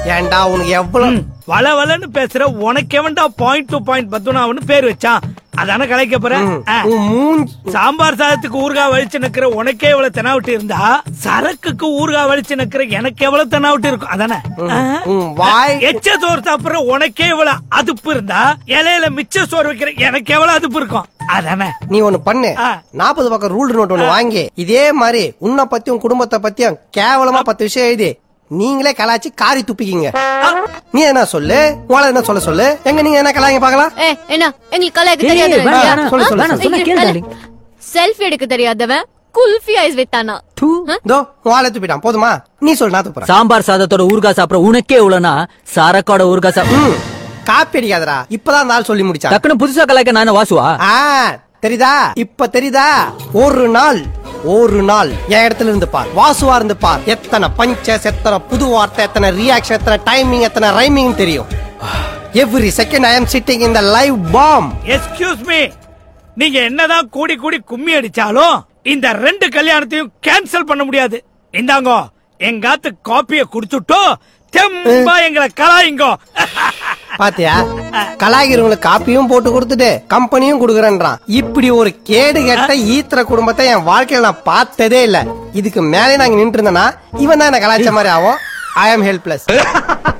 ஏன்டா உனக்கு எவ்வளவு வள வளன்னு பேசுற உனக்கு எவன்டா பாயிண்ட் டு பாயிண்ட் பத்துனாவன்னு பேர் வச்சான். அதான கலைக்க போற. சாம்பார் சாதத்துக்கு ஊறுகாய் வலிச்சு நிக்கிற உனக்கே எவ்வளவு தெனாவிட்டு இருந்தா சரக்குக்கு ஊறுகாய் வலிச்சு நிக்கிற எனக்கு எவ்வளவு தெனாவிட்டு இருக்கும். அதானே எச்ச சோறு சாப்பிடுற உனக்கே எவ்வளவு அதுப்பு இருந்தா இலையில மிச்ச சோறு வைக்கிற எனக்கு எவ்வளவு அதுப்பு இருக்கும். அதானே நீ ஒண்ணு பண்ணு. 40 பக்கம் ரூல் நோட் ஒண்ணு வாங்கி இதே மாதிரி உன்னை பத்தியும் குடும்பத்தை பத்தியும் கேவலமா 10 விஷயம் எழுதி நீங்களே கலாச்சி காரி துப்பிக்கிங்க. நீ என்ன சொல்லு, உங்களை என்ன சொல்லு. எங்க நீங்க என்ன கலாய்ங்க பாக்கலாம். என்ன எங்களுக்கு கலாய்க்க தெரியாது. செல்ஃபி எடுக்க தெரியாதவன் குல்ஃபி ஐஸ் வித்தானா. தோ வாழை துப்பிட்டான். போதுமா? நீ சொல்லு, நான் துப்புறேன். சாம்பார் சாதத்தோட ஊறுகாய் சாப்பிட உனக்கே இவ்வளவுனா சரக்கோட ஊறுகாய் சாப்பிட காப்பி அடிக்காதரா. இப்பதான் நாள் சொல்லி முடிச்சா. டக்குனு புதுசா கலாய்க்க நான் வாசுவா. தெரியுதா? இப்ப தெரியுதா? ஒரு நாள் என் இடத்துல இருந்து பார், வாசுவா இருந்து பார். எத்தனை பஞ்சஸ், எத்தனை புது வார்த்தை, எத்தனை ரியாக்ஷன், எத்தனை டைமிங், எத்தனை ரைமிங் தெரியும். Every second I am sitting in the live bomb. Excuse me, நீங்க என்னதான் கூடி கும்மி அடிச்சாலும் இந்த 2 கல்யாணத்தையும் கேன்சல் பண்ண முடியாது. இந்தாங்கோ எங்காத்து காப்பிய குடிச்சுட்டோ தெம்பா எங்களை கலாயிங்கோ. பாத்தியா, கலாய்கிறவங்களுக்கு காப்பியும் போட்டு கொடுத்துட்டு கம்பெனியும் குடுக்கறேன்றான். இப்படி ஒரு கேடு கெட்ட ஈத்திர குடும்பத்தை என் வாழ்க்கையில நான் பார்த்ததே இல்ல. இதுக்கு மேலே நாங்க நின்று இருந்தேன்னா இவன் தான் என்ன கலாய்ச்ச மாதிரி ஆகும். ஐ ஆம் ஹெல்ப்லெஸ்.